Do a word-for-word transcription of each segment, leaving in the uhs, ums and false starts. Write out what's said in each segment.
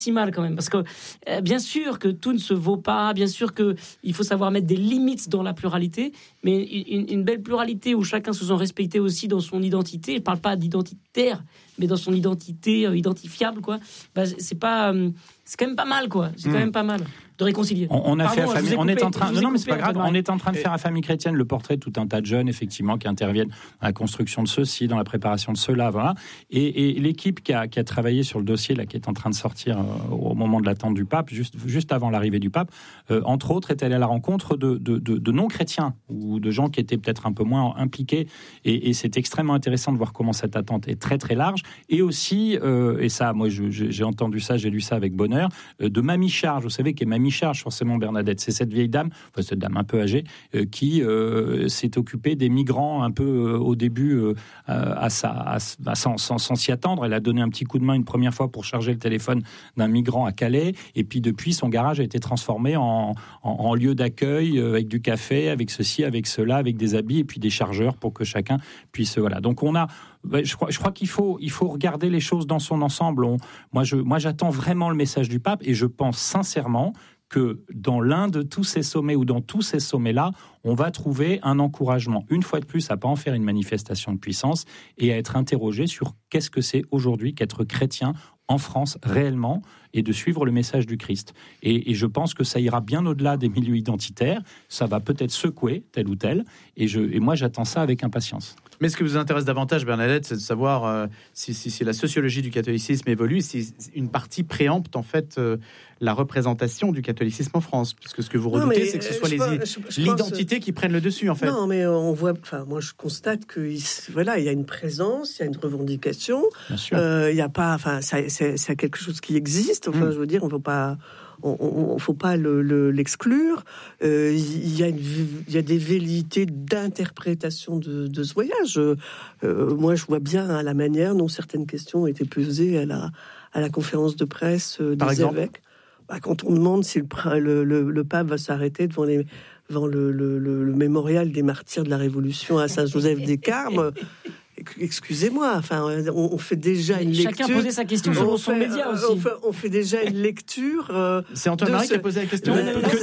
si mal quand même, parce que euh, bien sûr que tout ne se vaut pas, bien sûr qu'il faut savoir mettre des limites dans la pluralité, mais une, une belle pluralité où chacun se sent respecté aussi dans son identité. Je ne parle pas d'identitaire, mais dans son identité euh, identifiable, quoi. Bah, c'est pas, euh, c'est quand même pas mal, quoi. C'est mmh. quand même pas mal de réconcilier. On, on a Pardon, fait à famille, on est en train, non, non mais c'est pas grave. Antoine. On est en train de faire à Famille Chrétienne le portrait de tout un tas de jeunes, effectivement, qui interviennent dans la construction de ceci, dans la préparation de cela, voilà. Et, et l'équipe qui a, qui a travaillé sur le dossier là, qui est en train de sortir euh, au moment de l'attente du pape, juste, juste avant l'arrivée du pape, euh, entre autres, est allée à la rencontre de, de, de, de non-chrétiens ou de gens qui étaient peut-être un peu moins impliqués. Et, et c'est extrêmement intéressant de voir comment cette attente est très très large. Et aussi, euh, et ça, moi, je, j'ai entendu ça, j'ai lu ça avec bonheur, euh, de Mamie Charge. Vous savez qu'est Mamie Charge, forcément, Bernadette, c'est cette vieille dame, enfin cette dame un peu âgée, euh, qui euh, s'est occupée des migrants un peu euh, au début, euh, à sa, à, à, sans, sans, sans s'y attendre. Elle a donné un petit coup de main une première fois pour charger le téléphone d'un migrant à Calais, et puis depuis, son garage a été transformé en, en, en lieu d'accueil, euh, avec du café, avec ceci, avec cela, avec des habits, et puis des chargeurs pour que chacun puisse... Voilà. Donc on a... Je crois, je crois qu'il faut, il faut regarder les choses dans son ensemble. On, moi, je, moi, j'attends vraiment le message du pape, et je pense sincèrement que dans l'un de tous ces sommets ou dans tous ces sommets-là, on va trouver un encouragement, une fois de plus, à ne pas en faire une manifestation de puissance et à être interrogé sur qu'est-ce que c'est aujourd'hui qu'être chrétien en France réellement et de suivre le message du Christ. Et, et je pense que ça ira bien au-delà des milieux identitaires, ça va peut-être secouer tel ou tel, et, je, et moi j'attends ça avec impatience. Mais ce qui vous intéresse davantage, Bernadette, c'est de savoir euh, si, si, si la sociologie du catholicisme évolue, si une partie préempte en fait euh, la représentation du catholicisme en France, puisque ce que vous redoutez, non, c'est que ce soit les, pense, je, je l'identité pense, qui prennent le dessus en fait. Non, mais on voit, enfin moi je constate que voilà, il y a une présence, il y a une revendication, euh, il y a pas, enfin ça, c'est, c'est quelque chose qui existe. Enfin, mmh. je veux dire, on ne peut pas. On ne faut pas le, le, l'exclure. Il euh, y, y a des velléités d'interprétation de, de ce voyage. Euh, moi, je vois bien hein, la manière dont certaines questions ont été posées à la, à la conférence de presse euh, des évêques. Bah, quand on demande si le, le, le, le pape va s'arrêter devant, les, devant le, le, le, le mémorial des martyrs de la Révolution à Saint-Joseph-des-Carmes... Excusez-moi, enfin, on, on fait déjà une lecture. Chacun posait sa question sur son média aussi. On fait, on fait déjà une lecture. Euh, C'est Antoine Marie ce... qui a posé la question. Euh, non,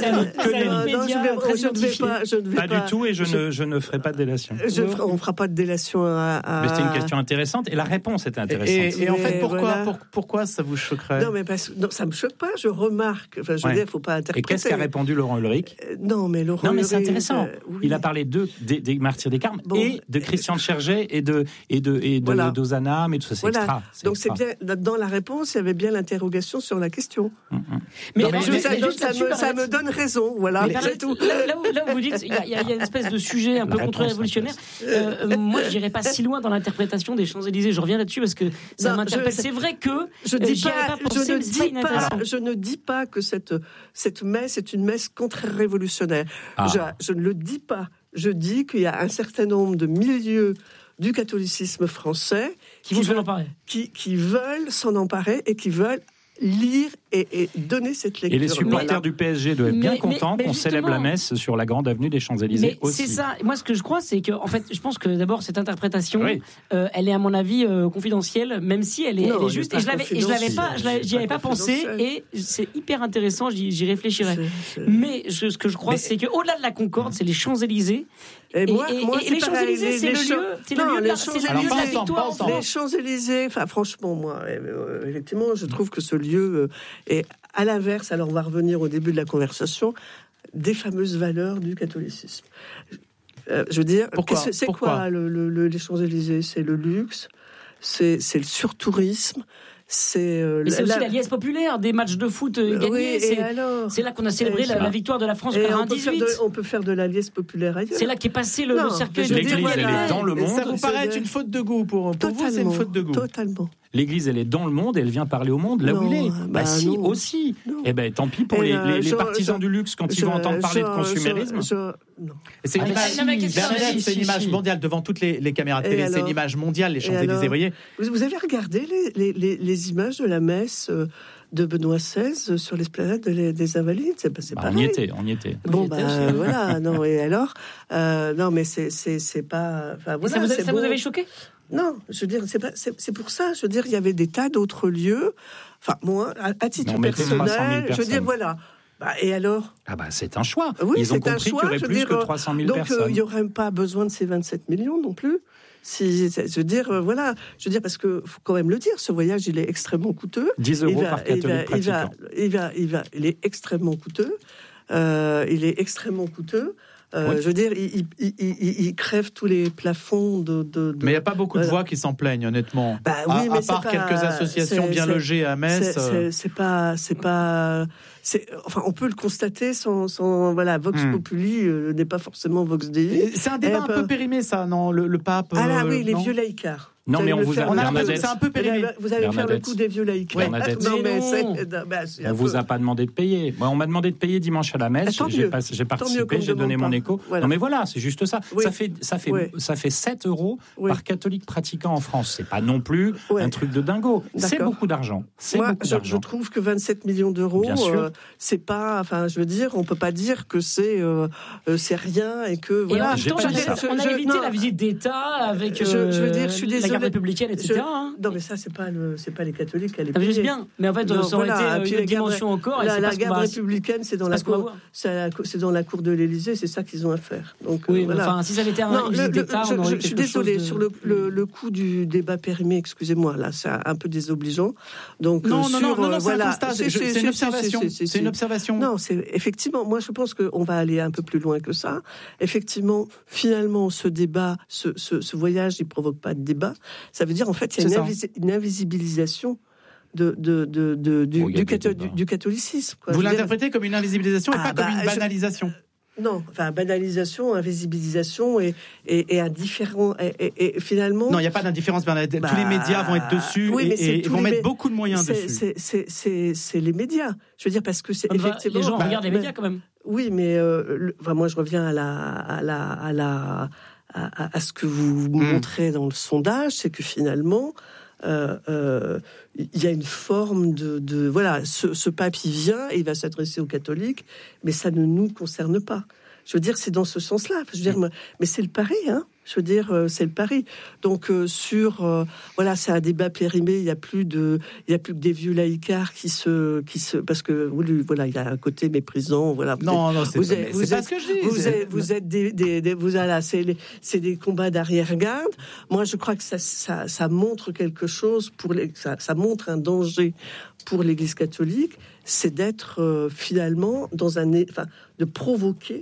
je ne vais pas. Je ne vais pas, pas du tout, et je, je ne, je ne ferai pas de délation. Je, on ne fera pas de délation à. à... Mais c'était une question intéressante, et la réponse était intéressante. Et, et en fait, pourquoi, voilà. pour, pourquoi ça vous choquerait ? Non, mais parce, non, ça me choque pas. Je remarque. Enfin, je veux ouais. dire, il faut pas interpréter. Et qu'est-ce qu'a répondu Laurent Ulrich ? euh, Non, mais Laurent. Non, mais c'est Ulrich, intéressant. Euh, oui. Il a parlé de des, des martyrs des Carmes bon, et de Christian de Chergey et de et de et de voilà. d'Ozanam et tout ça. C'est voilà. extra. C'est Donc extra. c'est bien dans la réponse, il y avait bien l'interrogation sur la question. Mm-hmm. Mais, non, mais je, ça, donc, ça, me, ça me donne raison. Voilà. Mais c'est tout. Là, là, où, là où vous dites, il y, y, y a une espèce de sujet un peu contre-révolutionnaire. Euh, moi, je n'irais pas si loin dans l'interprétation des Champs-Élysées. Je reviens là-dessus parce que ça non, m'interpelle. Je, c'est vrai que je, dis pas, pas, pas penser, je, ne dis pas pas, je ne dis pas que cette cette messe est une messe contre-révolutionnaire. Ah. Je, je ne le dis pas. Je dis qu'il y a un certain nombre de milieux du catholicisme français qui, qui, veulent, qui, qui veulent s'en emparer et qui veulent lire et, et donner cette lecture. Et les supporters voilà. du P S G doivent être bien mais, contents mais, mais qu'on célèbre la messe sur la grande avenue des Champs-Élysées mais aussi. C'est ça. Moi, ce que je crois, c'est que, en fait, je pense que d'abord cette interprétation, oui. euh, elle est à mon avis euh, confidentielle, même si elle est, non, elle est juste. Et je l'avais, et je l'avais pas, je l'avais, j'y avais pas pensé, et c'est hyper intéressant. J'y, j'y réfléchirai. C'est, c'est... Mais je, ce que je crois, mais... c'est que au-delà de la Concorde, c'est les Champs-Élysées. Et, et, moi, et, moi, et les Champs-Élysées, c'est, c'est le lieu, c'est le lieu de la, c'est le lieu de la victoire. Les Champs-Élysées, enfin, franchement, moi, euh, effectivement, je trouve que ce lieu est à l'inverse. Alors, on va revenir au début de la conversation des fameuses valeurs du catholicisme. Euh, je veux dire, pourquoi c'est, c'est pourquoi quoi le, le, le, les Champs-Élysées ? C'est le luxe, c'est, c'est le surtourisme. C'est, euh, mais c'est la, aussi la liesse populaire des matchs de foot euh, gagnés. Oui, c'est, alors, c'est là qu'on a célébré la, la victoire de la France en quatre-vingt-dix-huit. On, on peut faire de la liesse populaire ailleurs. C'est là qu'est passé le, non, le cercueil de l'Église. Elle est dans le monde. Ça vous paraît être une faute de goût pour, pour vous, c'est une faute de goût. Totalement. L'Église, elle est dans le monde et elle vient parler au monde là non, où il est. Bah, bah si, non. aussi. Non. Eh ben, tant pis pour et les, euh, les, je, les partisans je, du luxe quand je, ils vont entendre parler je, de consumérisme. Je, je, non. C'est une, ah, image, si, Bernadette, c'est une image mondiale devant toutes les, les caméras de télé. Alors, c'est une image mondiale, les Champs-Élysées. Vous voyez. Vous avez regardé les, les, les, les images de la messe de Benoît seize sur l'esplanade des Invalides, c'est, c'est bah, pareil. On y était, on y était. Bon, bah, voilà, non, et alors, euh, non, mais c'est, c'est, c'est pas, enfin, voilà. Ça vous, a, ça vous avait choqué ? Non, je veux dire, c'est, pas, c'est, c'est pour ça, je veux dire, il y avait des tas d'autres lieux. Enfin, moi, à, à titre non, personnel, je veux dire, voilà. Bah, et alors ? Ah bah c'est un choix. Oui, Ils c'est ont compris choix, qu'il y aurait plus dire, que trois cent mille donc, personnes. Donc, il n'y aurait pas besoin de ces vingt-sept millions non plus. Si, je veux dire, euh, voilà, je veux dire, parce que faut quand même le dire, ce voyage, il est extrêmement coûteux. dix euros va, par catholique il va, pratiquant. Il va, il va, il va, il est extrêmement coûteux. Euh, il est extrêmement coûteux. Euh, oui. Je veux dire, il, il, il, il crève tous les plafonds de. de, de mais il n'y a pas beaucoup de voix qui s'en plaignent, honnêtement. Bah, oui, à, mais à part pas, quelques associations c'est, bien c'est, logées à Metz. C'est, c'est, c'est pas, c'est pas. C'est, enfin, on peut le constater sans, sans voilà, Vox hmm. Populi euh, n'est pas forcément Vox Dei. C'est un débat Et, un peu périmé, ça, non, le, le pape. Ah là, euh, oui, les non vieux laïcards. Non, mais on vous a, on a c'est un peu périmé. Vous allez faire le coup des vieux laïcs. Ouais. Non, mais c'est, non, bah, c'est on vous a pas demandé de payer. Moi, on m'a demandé de payer dimanche à la messe. Ah, j'ai, pas, j'ai participé, j'ai donné mon écho. Voilà. Non, mais voilà, c'est juste ça. Oui. Ça fait, ça fait, oui. ça fait sept euros oui. par catholique pratiquant en France. C'est pas non plus ouais. un truc de dingo. D'accord. C'est beaucoup d'argent. C'est Moi, beaucoup je, d'argent. Je trouve que vingt-sept millions d'euros, euh, c'est pas, enfin, je veux dire, on peut pas dire que c'est, euh, c'est rien et que et voilà. En même temps, je, on a je, évité non. la visite d'État avec euh, je, je veux dire, je suis désolée, la garde républicaine, et cetera. Je, hein. Non, mais ça, c'est pas le, c'est pas les catholiques à l'époque. Ah, je sais bien, mais en fait, non, ça aurait voilà. été une dimension encore. La, et la garde républicaine, c'est dans la cour, c'est dans la cour de l'Élysée, c'est ça qu'ils ont à faire. Donc, oui, voilà. Enfin, si ça avait été une visite d'État, on aurait. Je suis désolée sur le coup du débat périmé. Excusez-moi, là, c'est un peu désobligeant. Donc, non, non, non, non, voilà, c'est une observation. C'est une observation. Non, c'est effectivement. Moi, je pense qu'on va aller un peu plus loin que ça. Effectivement, finalement, ce débat, ce, ce, ce voyage, il provoque pas de débat. Ça veut dire, en fait, il y a une, invis- une invisibilisation de, de, de, de, du, oh, du, catho- du, du catholicisme. Quoi. Vous je l'interprétez dire... comme une invisibilisation ah, et pas bah, comme une banalisation je... Non, enfin, banalisation, invisibilisation et, et, et indifférent. Et, et, et finalement. Non, il n'y a pas d'indifférence. Bah, tous les médias vont être dessus oui, et, et vont mettre mé... beaucoup de moyens c'est, dessus. C'est, c'est, c'est, c'est les médias. Je veux dire, parce que c'est bah, effectivement. Les gens bah, regardent les médias quand même. Oui, mais euh, le, enfin, moi, je reviens à la. À la, à la À, à ce que vous mmh. montrez dans le sondage, c'est que finalement, euh, euh, il y a une forme de, de voilà, ce, ce pape il vient et il va s'adresser aux catholiques, mais ça ne nous concerne pas. Je veux dire, c'est dans ce sens-là. Je veux dire, mais c'est le pari, hein. Je veux dire, c'est le pari. Donc euh, sur, euh, voilà, c'est un débat périmé. Il y a plus de, il y a plus que des vieux laïcards qui se, qui se, parce que voilà, il y a un côté méprisant. Voilà. Vous non, êtes, non, c'est, vous pas, êtes, c'est vous pas êtes, ce que je dis. Vous c'est... êtes, vous êtes des, des, des vous là, c'est, les, c'est des combats d'arrière-garde. Moi, je crois que ça, ça, ça montre quelque chose pour les, ça, ça montre un danger pour l'Église catholique, c'est d'être euh, finalement dans un, enfin, de provoquer.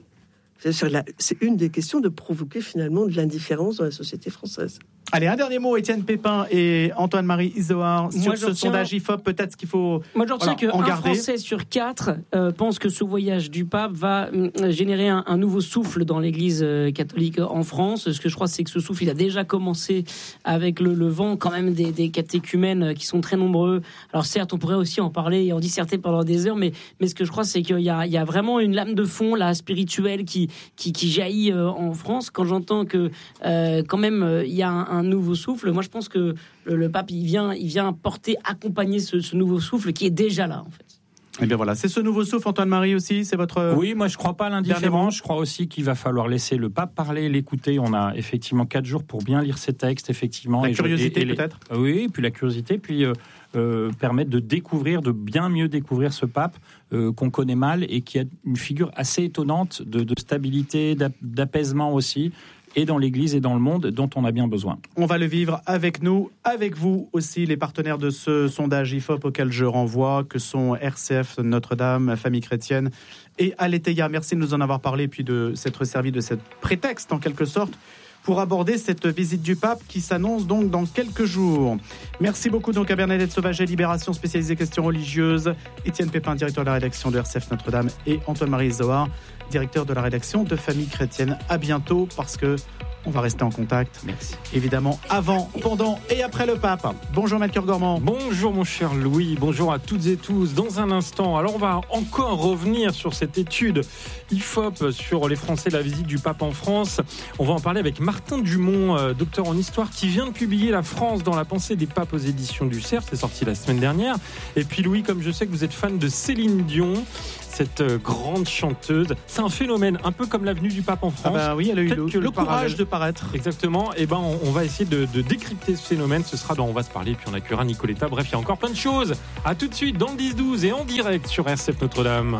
C'est une des questions de provoquer finalement de l'indifférence dans la société française. Allez, un dernier mot, Étienne Pépin et Antoine-Marie Izoard, sur Moi, ce sondage I F O P, peut-être ce qu'il faut Moi, je retiens voilà, qu'un Français sur quatre euh, pense que ce voyage du pape va euh, générer un, un nouveau souffle dans l'Église euh, catholique en France. Ce que je crois, c'est que ce souffle, il a déjà commencé avec le, le vent quand même des, des catéchumènes euh, qui sont très nombreux. Alors certes, on pourrait aussi en parler et en disserter pendant des heures, mais, mais ce que je crois, c'est qu'il y a, il y a vraiment une lame de fond, là, spirituelle, qui, qui, qui jaillit euh, en France. Quand j'entends que euh, quand même, euh, il y a un, un nouveau souffle. Moi, je pense que le, le pape, il vient, il vient porter, accompagner ce, ce nouveau souffle qui est déjà là, en fait. Eh bien voilà, c'est ce nouveau souffle, Antoine-Marie aussi, c'est votre... Oui, moi je ne crois pas à l'indifférence, je crois aussi qu'il va falloir laisser le pape parler, l'écouter. On a effectivement quatre jours pour bien lire ses textes, effectivement. La et curiosité je, et, et peut-être les, Oui, puis la curiosité, puis euh, euh, permettre de découvrir, de bien mieux découvrir ce pape euh, qu'on connaît mal et qui a une figure assez étonnante de, de stabilité, d'apaisement aussi, et dans l'Église et dans le monde, dont on a bien besoin. On va le vivre avec nous, avec vous aussi, les partenaires de ce sondage I F O P auquel je renvoie, que sont R C F, Notre-Dame, Famille Chrétienne et Aletheia. Merci de nous en avoir parlé, puis de s'être servi de cette prétexte, en quelque sorte, pour aborder cette visite du pape qui s'annonce donc dans quelques jours. Merci beaucoup donc à Bernadette Sauvaget, Libération spécialisée questions religieuses, Étienne Pépin, directeur de la rédaction de R C F Notre-Dame, et Antoine-Marie Izoard, directeur de la rédaction de Famille Chrétienne. À bientôt, parce que on va rester en contact. Merci. Évidemment, avant, pendant et après le pape. Bonjour Melchior Gormand. Bonjour mon cher Louis, bonjour à toutes et tous. Dans un instant, alors on va encore revenir sur cette étude I F O P sur les Français, la visite du pape en France. On va en parler avec Martin Dumont, euh, docteur en histoire, qui vient de publier La France dans la pensée des papes aux éditions du Cerf. C'est sorti la semaine dernière. Et puis Louis, comme je sais que vous êtes fan de Céline Dion, cette grande chanteuse. C'est un phénomène, un peu comme l'avenue du Pape en France. Ah bah oui, elle a eu le, le, le courage parallèle... de paraître. Exactement. Et ben, on, on va essayer de, de décrypter ce phénomène. Ce sera dans On va se parler, puis on accueillera Nicoletta. Bref, il y a encore plein de choses. À tout de suite dans le dix douze et en direct sur R C F Notre-Dame.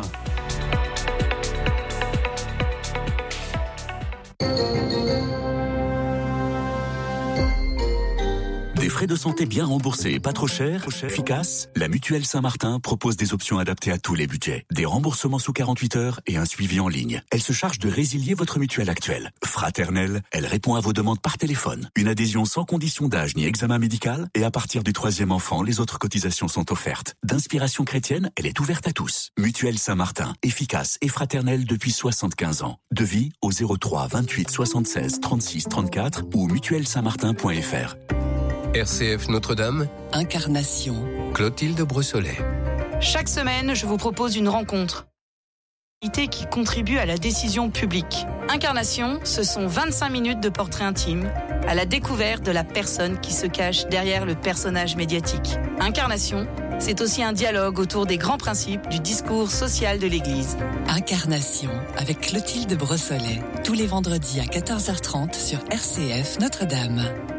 Des frais de santé bien remboursés et pas trop chers, efficaces, la Mutuelle Saint-Martin propose des options adaptées à tous les budgets. Des remboursements sous quarante-huit heures et un suivi en ligne. Elle se charge de résilier votre mutuelle actuelle. Fraternelle, elle répond à vos demandes par téléphone. Une adhésion sans condition d'âge ni examen médical et à partir du troisième enfant, les autres cotisations sont offertes. D'inspiration chrétienne, elle est ouverte à tous. Mutuelle Saint-Martin, efficace et fraternelle depuis soixante-quinze ans. Devis au zéro trois vingt-huit soixante-seize trente-six trente-quatre ou mutuelle saint martin point f r. R C F Notre-Dame, Incarnation, Clotilde Brossolet. Chaque semaine, je vous propose une rencontre qui contribue à la décision publique. Incarnation, ce sont vingt-cinq minutes de portrait intime à la découverte de la personne qui se cache derrière le personnage médiatique. Incarnation, c'est aussi un dialogue autour des grands principes du discours social de l'Église. Incarnation, avec Clotilde Brossolet, tous les vendredis à quatorze heures trente sur R C F Notre-Dame.